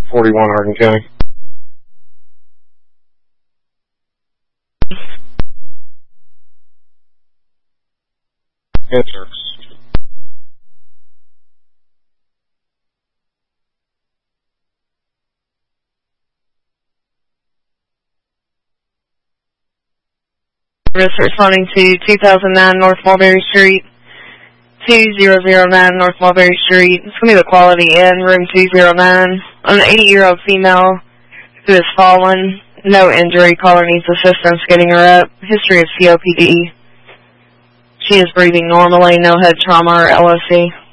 41 Hardin County. Yes, sir. Responding to 2009 North Mulberry Street, 2009 North Mulberry Street. It's going to be the Quality Inn, room 209. An 80-year-old female who has fallen. No injury. Caller needs assistance getting her up. History of COPD. She is breathing normally. No head trauma or LOC.